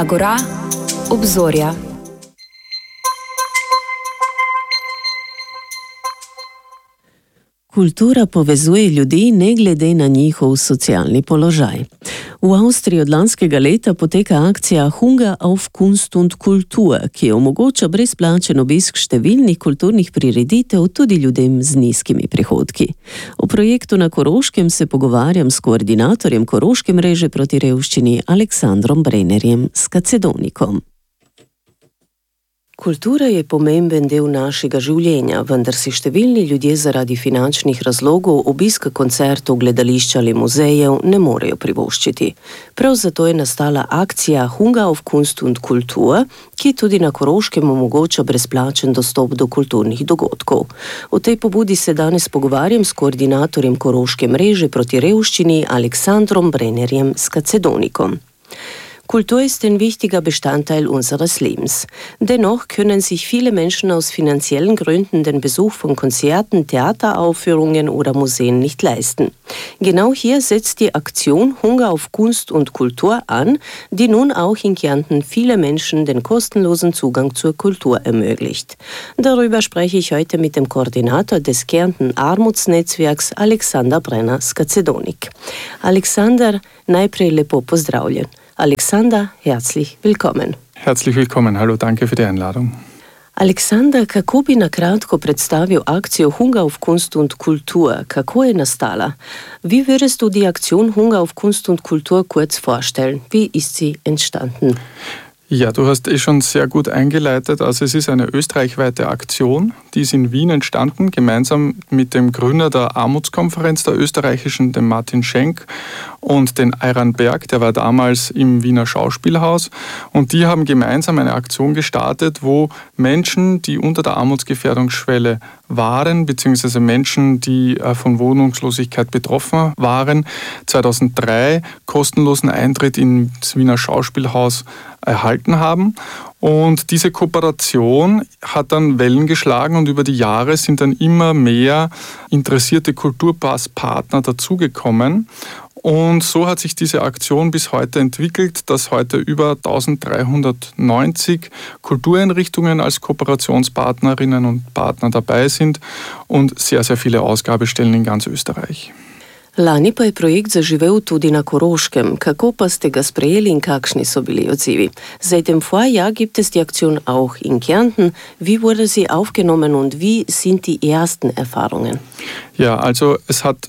Agora, obzorja. Kultura povezuje ljudi ne glede na njihov socialni položaj. V Avstriji od lanskega leta poteka akcija Hunger auf Kunst und Kultur, ki omogoča brezplačen obisk številnih kulturnih prireditev tudi ljudem z nizkimi prihodki. O projektu na Koroškem se pogovarjam s koordinatorjem Koroške mreže proti revščini Aleksandrom Brennerjem Skacedonikom. Kultura je pomemben del našega življenja, vendar si številni ljudje zaradi finančnih razlogov obiska koncertov, gledališča ali muzejev ne morejo privoščiti. Prav zato je nastala akcija Hunger auf Kunst und Kultur, ki tudi na Koroškem omogoča brezplačen dostop do kulturnih dogodkov. O tej pobudi se danes pogovarjam s koordinatorjem Koroške mreže proti revščini Aleksandrom Brennerjem Skacedonikom. Kultur ist ein wichtiger Bestandteil unseres Lebens. Dennoch können sich viele Menschen aus finanziellen Gründen den Besuch von Konzerten, Theateraufführungen oder Museen nicht leisten. Genau hier setzt die Aktion Hunger auf Kunst und Kultur an, die nun auch in Kärnten viele Menschen den kostenlosen Zugang zur Kultur ermöglicht. Darüber spreche ich heute mit dem Koordinator des Kärnten Armutsnetzwerks Aleksander Brenner Skacedonik. Aleksander, najprej lepo pozdravljen. Aleksander, herzlich willkommen. Herzlich willkommen, hallo, danke für die Einladung. Aleksander, kako bi na kratko predstavil akcijo Hunger auf Kunst und Kultur? Kako je nastala? Wie würdest du die Aktion Hunger auf Kunst und Kultur kurz vorstellen? Wie ist sie entstanden? Ja, du hast schon sehr gut eingeleitet. Also es ist eine österreichweite Aktion, die ist in Wien entstanden, gemeinsam mit dem Gründer der Armutskonferenz der österreichischen, dem Martin Schenk, und den Ayran Berg, der war damals im Wiener Schauspielhaus. Und die haben gemeinsam eine Aktion gestartet, wo Menschen, die unter der Armutsgefährdungsschwelle waren, beziehungsweise Menschen, die von Wohnungslosigkeit betroffen waren, 2003 kostenlosen Eintritt ins Wiener Schauspielhaus erhalten haben. Und diese Kooperation hat dann Wellen geschlagen und über die Jahre sind dann immer mehr interessierte Kulturpasspartner dazugekommen. Und so hat sich diese Aktion bis heute entwickelt, dass heute über 1390 Kultureinrichtungen als Kooperationspartnerinnen und Partner dabei sind und sehr, sehr viele Ausgabestellen in ganz Österreich. Lani pa je projekt zaživel tudi na Koroškem. Kako pa ste ga sprejeli in kakšni so bili odzivi? Seit dem Vorjahr gibt es die Aktion auch in Kärnten. Wie wurde sie aufgenommen und wie sind die ersten Erfahrungen? Ja, also es hat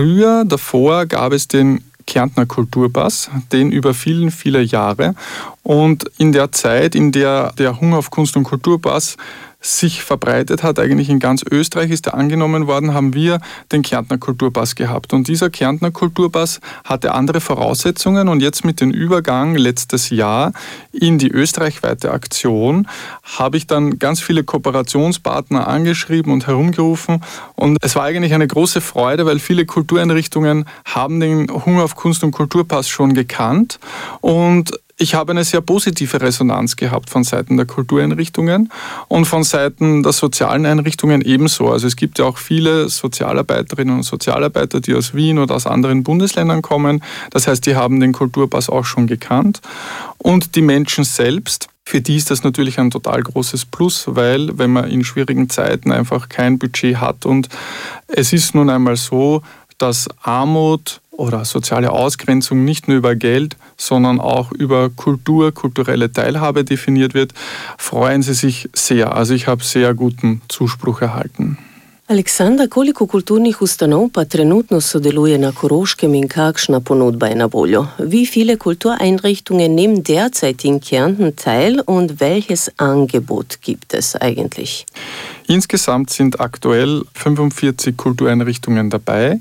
davor gab es den Kärntner Kulturpass, den über viele Jahre. Und in der Zeit, in der der Hunger auf Kunst und Kulturpass sich verbreitet hat, eigentlich in ganz Österreich ist er angenommen worden, haben wir den Kärntner Kulturpass gehabt. Und dieser Kärntner Kulturpass hatte andere Voraussetzungen und jetzt mit dem Übergang letztes Jahr in die österreichweite Aktion habe ich dann ganz viele Kooperationspartner angeschrieben und herumgerufen und es war eigentlich eine große Freude, weil viele Kultureinrichtungen haben den Hunger auf Kunst und Kulturpass schon gekannt und ich habe eine sehr positive Resonanz gehabt von Seiten der Kultureinrichtungen und von Seiten der sozialen Einrichtungen ebenso. Also es gibt ja auch viele Sozialarbeiterinnen und Sozialarbeiter, die aus Wien oder aus anderen Bundesländern kommen. Das heißt, die haben den Kulturpass auch schon gekannt. Und die Menschen selbst, für die ist das natürlich ein total großes Plus, weil wenn man in schwierigen Zeiten einfach kein Budget hat und es ist nun einmal so, dass Armut oder soziale Ausgrenzung nicht nur über Geld, sondern auch über Kultur, kulturelle Teilhabe definiert wird, freuen sie sich sehr. Also ich habe sehr guten Zuspruch erhalten. Aleksander, koliko kulturnih ustanov pa trenutno sodeluje na Koroškem in kakšna ponudba je na voljo? Wie viele Kultureinrichtungen nehmen derzeit in Kärnten teil und welches Angebot gibt es eigentlich? Insgesamt sind aktuell 45 Kultureinrichtungen dabei.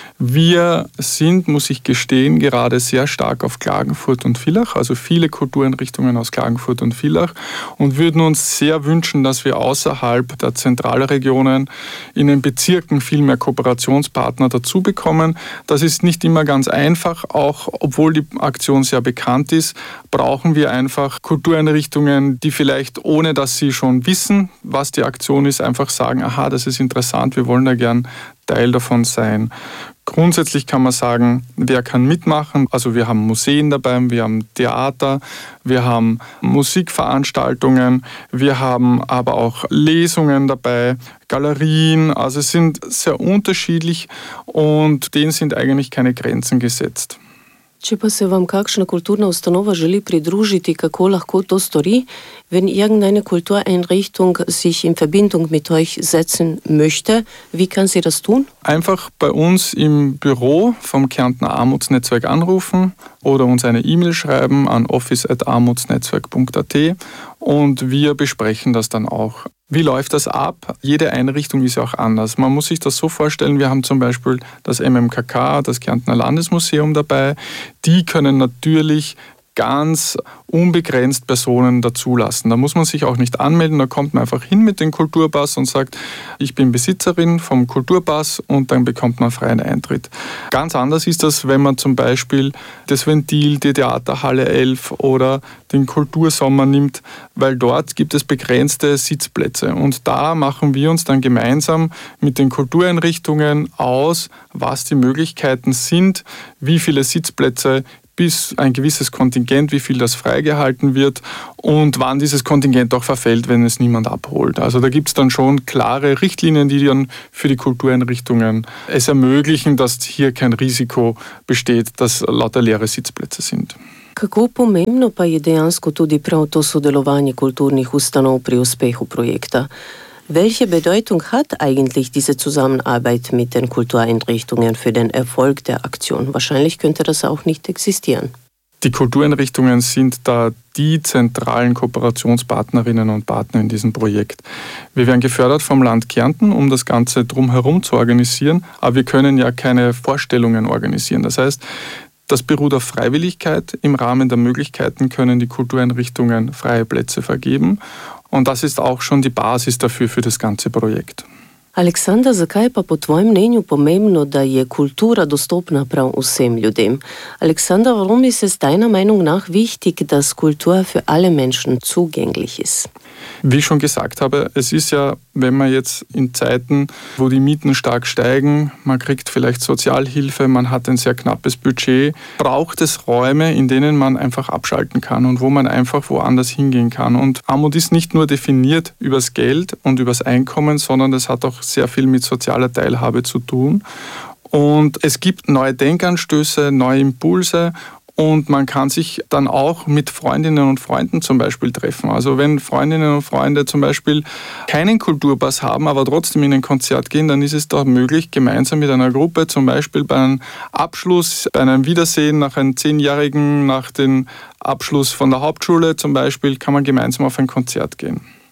Wir sind, muss ich gestehen, gerade sehr stark auf Klagenfurt und Villach, also viele Kultureinrichtungen aus Klagenfurt und Villach und würden uns sehr wünschen, dass wir außerhalb der Zentralregionen in den Bezirken viel mehr Kooperationspartner dazu bekommen. Das ist nicht immer ganz einfach, auch obwohl die Aktion sehr bekannt ist, brauchen wir einfach Kultureinrichtungen, die vielleicht, ohne dass sie schon wissen, was die Aktion ist, einfach sagen, aha, das ist interessant, wir wollen da gern Teil davon sein. Grundsätzlich kann man sagen, wer kann mitmachen? Also wir haben Museen dabei, wir haben Theater, wir haben Musikveranstaltungen, wir haben aber auch Lesungen dabei, Galerien. Also es sind sehr unterschiedlich und denen sind eigentlich keine Grenzen gesetzt. Če pa se vam kakšna kulturna ustanova želi pridružiti, kako lahko to stori, wenn irgendeine Kultureinrichtung sich in Verbindung mit euch setzen möchte, wie kann sie das tun? Einfach bei uns im Büro vom Kärntner Armutsnetzwerk anrufen oder uns eine E-Mail schreiben an office@armutsnetzwerk.at und wir besprechen das dann auch. Wie läuft das ab? Jede Einrichtung ist ja auch anders. Man muss sich das so vorstellen, wir haben zum Beispiel das MMKK, das Kärntner Landesmuseum dabei. Die können natürlich ganz unbegrenzt Personen dazulassen. Da muss man sich auch nicht anmelden, da kommt man einfach hin mit dem Kulturpass und sagt, ich bin Besitzerin vom Kulturpass und dann bekommt man freien Eintritt. Ganz anders ist das, wenn man zum Beispiel das Ventil, die Theaterhalle 11 oder den Kultursommer nimmt, weil dort gibt es begrenzte Sitzplätze und da machen wir uns dann gemeinsam mit den Kultureinrichtungen aus, was die Möglichkeiten sind, wie viele Sitzplätze bis ein gewisses Kontingent, wie viel das freigehalten wird und wann dieses Kontingent auch verfällt, wenn es niemand abholt. Also da gibt es dann schon klare Richtlinien, die dann für die Kultureinrichtungen es ermöglichen, dass hier kein Risiko besteht, dass lauter leere Sitzplätze sind. Kako pomembno pa je dejansko tudi prav to sodelovanje kulturnih ustanov pri uspehu projekta? Welche Bedeutung hat eigentlich diese Zusammenarbeit mit den Kultureinrichtungen für den Erfolg der Aktion? Wahrscheinlich könnte das auch nicht existieren. Die Kultureinrichtungen sind da die zentralen Kooperationspartnerinnen und Partner in diesem Projekt. Wir werden gefördert vom Land Kärnten, um das Ganze drumherum zu organisieren, aber wir können ja keine Vorstellungen organisieren. Das heißt, das beruht auf Freiwilligkeit. Im Rahmen der Möglichkeiten können die Kultureinrichtungen freie Plätze vergeben. Und das ist auch schon die Basis dafür für das ganze Projekt. Aleksandar, zakaj pa po tvojem mnenju pomembno, da je kultura dostopna prav vsem ljudem? Aleksandar, warum ist es deiner Meinung nach wichtig, dass Kultur für alle Menschen zugänglich ist? Wie ich schon gesagt habe, es ist ja, wenn man jetzt in Zeiten, wo die Mieten stark steigen, man kriegt vielleicht Sozialhilfe, man hat ein sehr knappes Budget, braucht es Räume, in denen man einfach abschalten kann und wo man einfach woanders hingehen kann. Und Armut ist nicht nur definiert übers Geld und übers Einkommen, sondern es hat auch sehr viel mit sozialer Teilhabe zu tun. Und es gibt neue Denkanstöße, neue Impulse. Und man kann sich dann auch mit Freundinnen und Freunden zum Beispiel treffen. Also wenn Freundinnen und Freunde zum Beispiel keinen Kulturpass haben, aber trotzdem in ein Konzert gehen, dann ist es doch möglich, gemeinsam mit einer Gruppe, zum Beispiel bei einem Abschluss, bei einem Wiedersehen nach einem 10-Jährigen, nach dem Abschluss von der Hauptschule zum Beispiel, kann man gemeinsam auf ein Konzert gehen.